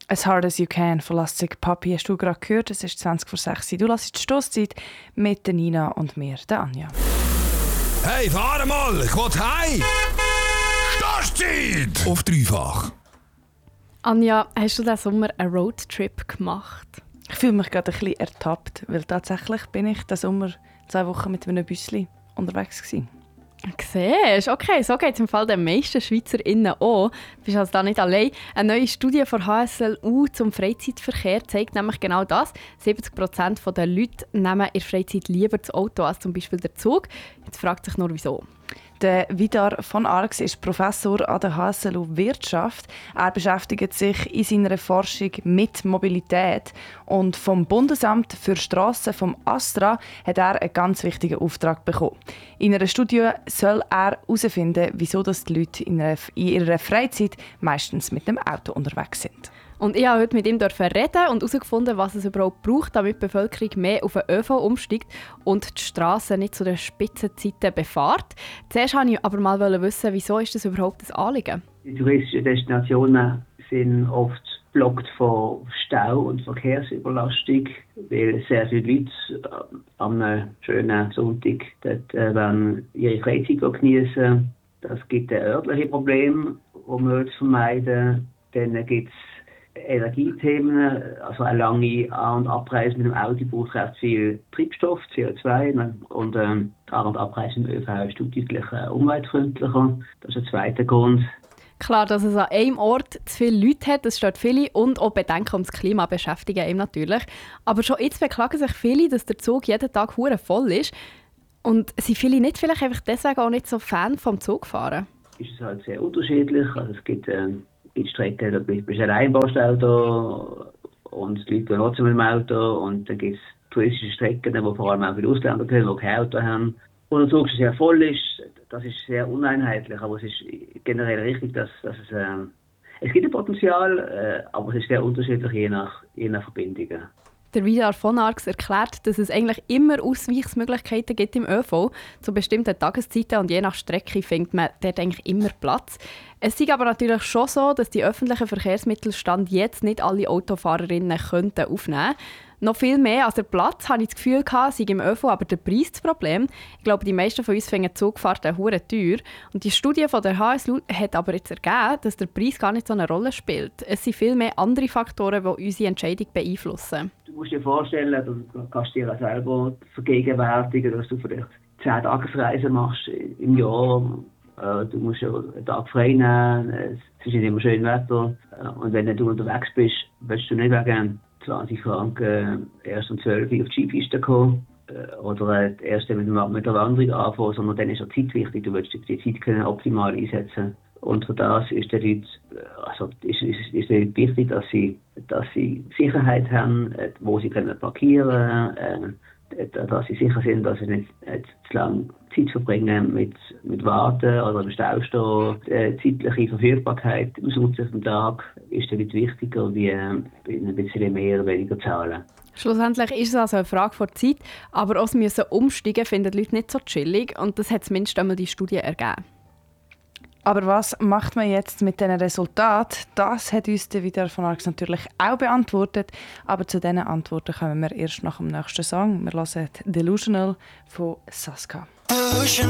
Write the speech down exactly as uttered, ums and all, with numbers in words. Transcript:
«As Hard As You Can» von Lastic Papi hast du gerade gehört. Es ist zwanzig vor sechs. Du hörst die Stosszeit mit der Nina und mir, der Anja. Hey, fahr mal! Ich will heim! Stosszeit! Auf dreifach. Anja, hast du diesen Sommer einen Roadtrip gemacht? Ich fühle mich gerade ein bisschen ertappt, weil tatsächlich bin ich diesen Sommer zwei Wochen mit einem Büsschen unterwegs gewesen. Siehst, okay, so geht es im Fall den meisten SchweizerInnen auch. Du bist also da nicht allein. Eine neue Studie von H S L U zum Freizeitverkehr zeigt nämlich genau das. siebzig Prozent der Leute nehmen in der Freizeit lieber das Auto als zum Beispiel den Zug. Jetzt fragt sich nur, wieso. Der Vidar von Arx ist Professor an der H S L U Wirtschaft. Er beschäftigt sich in seiner Forschung mit Mobilität. Und vom Bundesamt für Strassen, vom ASTRA, hat er einen ganz wichtigen Auftrag bekommen. In einer Studie soll er herausfinden, wieso die Leute in ihrer Freizeit meistens mit dem Auto unterwegs sind. Und ich durfte heute mit ihm reden und herausgefunden, was es überhaupt braucht, damit die Bevölkerung mehr auf den ÖV umsteigt und die Strassen nicht zu den Spitzenzeiten befährt. Zuerst wollte ich aber mal wissen, wieso ist das überhaupt ein Anliegen? Die touristischen Destinationen sind oft geblockt von Stau und Verkehrsüberlastung, weil sehr viele Leute am schönen Sonntag dort äh, ihre Freizeit genießen. Das gibt ein örtliches Problem, das wir vermeiden. Dann gibt es Energiethemen, also eine lange An- und Abreise mit dem Auto braucht recht viel Treibstoff, C O zwei, und ähm, die An- und Abreise mit dem ÖV ist deutlich äh, umweltfreundlicher. Das ist der zweite Grund. Klar, dass es an einem Ort zu viele Leute hat, das stört viele, und auch Bedenken ums Klima beschäftigen eben natürlich. Aber schon jetzt beklagen sich viele, dass der Zug jeden Tag hure voll ist. Und sind viele nicht vielleicht einfach deswegen auch nicht so Fan vom Zugfahren? Ist es halt sehr unterschiedlich. Also es gibt ähm, in Strecken, da bist du allein im Auto und die Leute gehen trotzdem mit dem Auto, und dann gibt es touristische Strecken, wo vor allem auch viele Ausländer gehen, die kein Auto haben. Und der Zug sehr voll ist, das ist sehr uneinheitlich, aber es ist generell richtig, dass, dass es, äh, es gibt ein Potenzial, äh, aber es ist sehr unterschiedlich je nach, je nach Verbindungen. Der Vidar von Arx erklärt, dass es eigentlich immer Ausweichsmöglichkeiten gibt im ÖV zu bestimmten Tageszeiten, und je nach Strecke findet man dort eigentlich immer Platz. Es ist aber natürlich schon so, dass die öffentlichen Verkehrsmittel Stand jetzt nicht alle Autofahrerinnen könnten aufnehmen könnten. Noch viel mehr als der Platz, habe ich das Gefühl, sei im ÖV aber der Preis das Problem. Ich glaube, die meisten von uns finden Zugfahrten hure teuer. Und die Studie von der H S L U hat aber jetzt ergeben, dass der Preis gar nicht so eine Rolle spielt. Es sind viel mehr andere Faktoren, die unsere Entscheidung beeinflussen. Du musst dir vorstellen, du kannst dir auch selber vergegenwärtigen, dass du vielleicht zehn Tagesreisen machst im Jahr. Du musst ja einen Tag frei nehmen, es ist nicht immer schön Wetter. Und wenn du unterwegs bist, willst du nicht wegen zwanzig Franken erst um zwölf Uhr auf die Skipiste kommen oder erst mit der Wanderung anfangen, sondern dann ist auch Zeit wichtig. Du willst die Zeit können optimal einsetzen. Und für das ist den Leuten, also ist, ist, ist den wichtig, dass sie, dass sie Sicherheit haben, wo sie können parkieren können, äh, dass sie sicher sind, dass sie nicht äh, zu lange Zeit verbringen mit, mit Warten oder im Stau stehen. Die zeitliche Verfügbarkeit im Nutzen vom Tag ist dann nicht wichtiger, wie äh, ein bisschen mehr oder weniger zahlen. Schlussendlich ist es also eine Frage von Zeit, aber auch müssen umsteigen finden die Leute nicht so chillig, und das hat zumindest einmal die Studie ergeben. Aber was macht man jetzt mit diesen Resultaten? Das hat uns der Vidar von Arx natürlich auch beantwortet. Aber zu diesen Antworten kommen wir erst nach dem nächsten Song. Wir hören «Delusional» von Saska.